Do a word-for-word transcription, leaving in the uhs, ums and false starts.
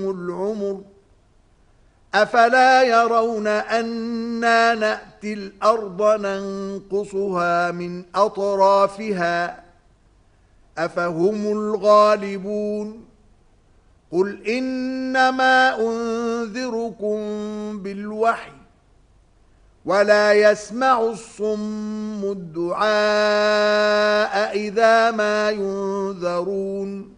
العمر أفلا يرون أنا نأتي الأرض ننقصها من أطرافها أفهم الغالبون قل إنما أنذركم بالوحي ولا يسمع الصم الدعاء إذا ما ينذرون